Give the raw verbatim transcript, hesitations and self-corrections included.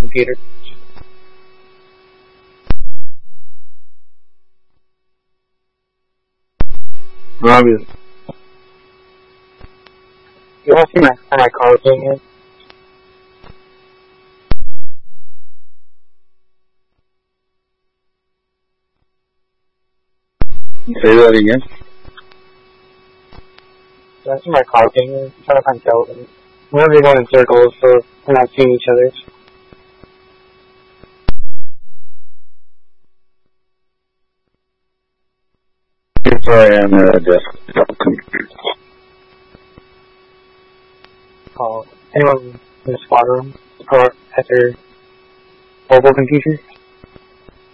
computer. Robbie. You want to see my, how my car game is? Say that again. You want to see my car game is? I'm trying to find Delvin. Whenever they go in circles, so we're not seeing each other. Sorry, I'm at a desktop computer. Oh, anyone in the squad room? Or at their mobile computer?